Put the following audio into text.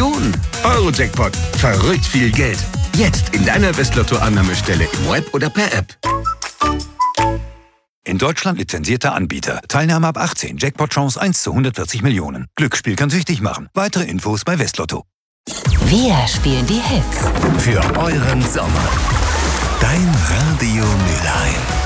Millionen. Euro-Jackpot. Verrückt viel Geld. Jetzt in deiner Westlotto-Annahmestelle im Web oder per App. In Deutschland lizenzierter Anbieter. Teilnahme ab 18. Jackpot-Chance 1 zu 140 Millionen. Glücksspiel kann süchtig machen. Weitere Infos bei Westlotto. Wir spielen die Hits. Für euren Sommer. Dein Radio Mülheim.